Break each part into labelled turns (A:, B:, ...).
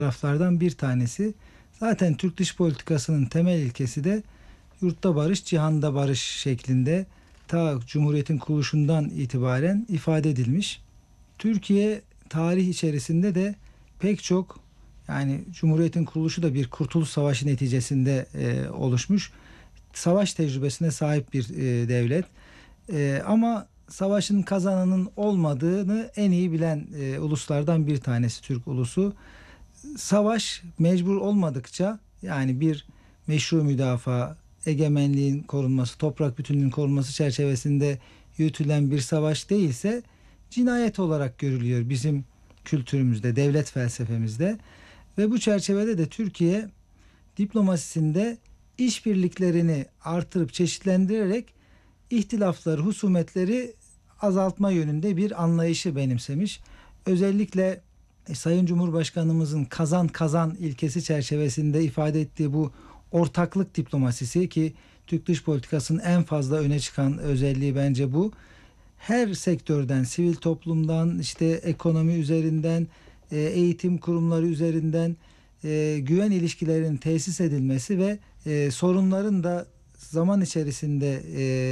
A: taraflardan bir tanesi. Zaten Türk dış politikasının temel ilkesi de yurtta barış, cihanda barış şeklinde ta Cumhuriyet'in kuruluşundan itibaren ifade edilmiş. Türkiye tarih içerisinde de pek çok, yani Cumhuriyet'in kuruluşu da bir Kurtuluş Savaşı neticesinde oluşmuş. Savaş tecrübesine sahip bir devlet. Ama savaşın kazananın olmadığını en iyi bilen uluslardan bir tanesi Türk ulusu. Savaş mecbur olmadıkça, yani bir meşru müdafaa, egemenliğin korunması, toprak bütünlüğünün korunması çerçevesinde yürütülen bir savaş değilse cinayet olarak görülüyor bizim kültürümüzde, devlet felsefemizde. Ve bu çerçevede de Türkiye diplomasisinde işbirliklerini artırıp çeşitlendirerek ihtilafları, husumetleri azaltma yönünde bir anlayışı benimsemiş. Özellikle Sayın Cumhurbaşkanımızın kazan kazan ilkesi çerçevesinde ifade ettiği bu ortaklık diplomasisi, ki Türk dış politikasının en fazla öne çıkan özelliği bence bu. Her sektörden, sivil toplumdan, işte ekonomi üzerinden, eğitim kurumları üzerinden güven ilişkilerinin tesis edilmesi ve sorunların da zaman içerisinde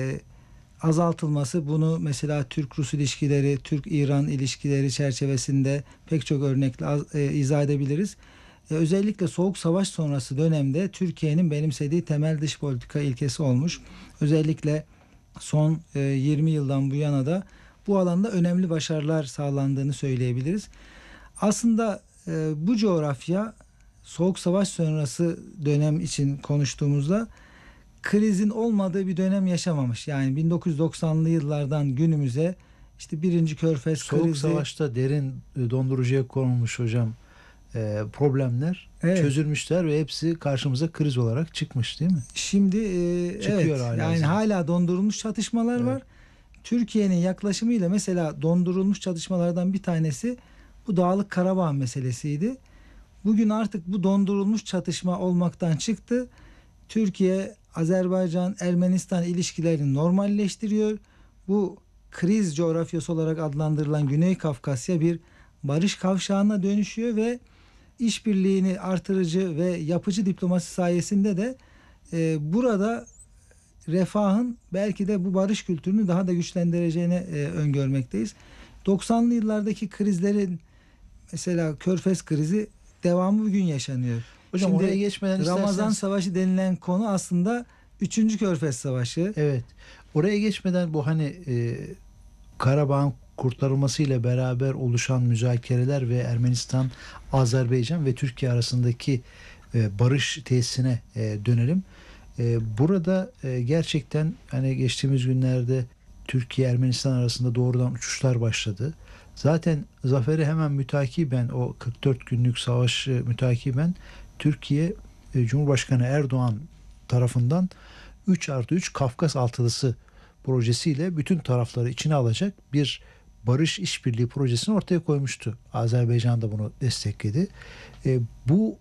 A: azaltılması. Bunu mesela Türk-Rus ilişkileri, Türk-İran ilişkileri çerçevesinde pek çok örnekle izah edebiliriz. Özellikle Soğuk Savaş sonrası dönemde Türkiye'nin benimsediği temel dış politika ilkesi olmuş. Özellikle son 20 yıldan bu yana da bu alanda önemli başarılar sağlandığını söyleyebiliriz. Aslında bu coğrafya Soğuk Savaş sonrası dönem için konuştuğumuzda krizin olmadığı bir dönem yaşamamış. Yani 1990'lı yıllardan günümüze işte birinci Körfez
B: Soğuk
A: krizi.
B: Savaş'ta derin dondurucuya konulmuş hocam problemler çözülmüşler ve hepsi karşımıza kriz olarak çıkmış, değil mi?
A: Şimdi evet,
B: hala
A: yani hala dondurulmuş çatışmalar var. Türkiye'nin yaklaşımıyla mesela dondurulmuş çatışmalardan bir tanesi bu Dağlık Karabağ meselesiydi. Bugün artık bu dondurulmuş çatışma olmaktan çıktı. Türkiye, Azerbaycan, Ermenistan ilişkilerini normalleştiriyor. Bu kriz coğrafyası olarak adlandırılan Güney Kafkasya bir barış kavşağına dönüşüyor ve işbirliğini artırıcı ve yapıcı diplomasi sayesinde de burada refahın belki de bu barış kültürünü daha da güçlendireceğini öngörmekteyiz. 90'lı yıllardaki krizlerin, mesela Körfez krizi devamı bugün yaşanıyor.
B: Hocam
A: Şimdi
B: oraya geçmeden
A: Ramazan
B: isterseniz-
A: Savaşı denilen konu aslında 3. Körfez Savaşı.
B: Evet. Oraya geçmeden bu Karabağ'ın kurtarılmasıyla beraber oluşan müzakereler ve Ermenistan, Azerbaycan ve Türkiye arasındaki barış tesisine dönelim. Burada gerçekten geçtiğimiz günlerde Türkiye Ermenistan arasında doğrudan uçuşlar başladı. Zaten zaferi hemen mütakiben, o 44 günlük savaşı mütakiben Türkiye Cumhurbaşkanı Erdoğan tarafından 3+3 Kafkas Altılısı projesiyle bütün tarafları içine alacak bir barış işbirliği projesini ortaya koymuştu. Azerbaycan da bunu destekledi. Bu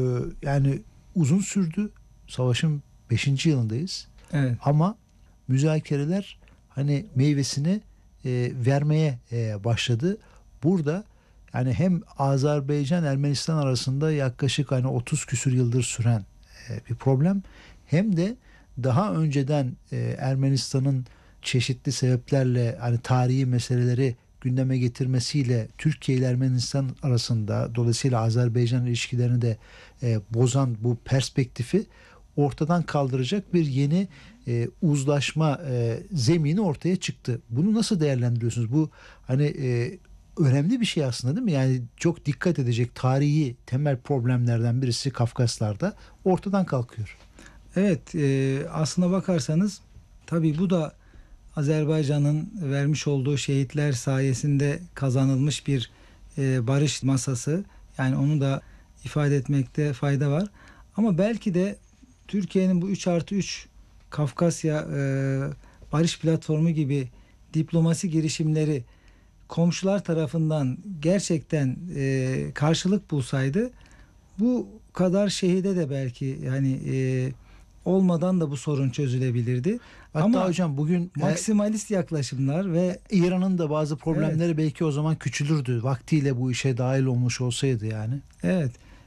B: uzun sürdü. Savaşın 5. yılındayız.
A: Evet.
B: Ama müzakereler meyvesini vermeye başladı. Burada hem Azerbaycan Ermenistan arasında yaklaşık 30 küsür yıldır süren bir problem, hem de daha önceden Ermenistan'ın çeşitli sebeplerle tarihi meseleleri gündeme getirmesiyle Türkiye ile Ermenistan arasında, dolayısıyla Azerbaycan ilişkilerini de bozan bu perspektifi ortadan kaldıracak bir yeni uzlaşma zemini ortaya çıktı. Bunu nasıl değerlendiriyorsunuz? Bu önemli bir şey aslında, değil mi? Yani çok dikkat edecek tarihi temel problemlerden birisi Kafkaslar'da ortadan kalkıyor.
A: Evet, aslına bakarsanız tabii bu da Azerbaycan'ın vermiş olduğu şehitler sayesinde kazanılmış bir barış masası. Yani onu da ifade etmekte fayda var. Ama belki de Türkiye'nin bu 3+3 Kafkasya barış platformu gibi diplomasi girişimleri komşular tarafından gerçekten karşılık bulsaydı, bu kadar şehide de belki olmadan da bu sorun çözülebilirdi.
B: Hatta
A: ama
B: hocam bugün
A: maksimalist yaklaşımlar ve
B: İran'ın da bazı problemleri belki o zaman küçülürdü. Vaktiyle bu işe dahil olmuş olsaydı yani.
A: evet.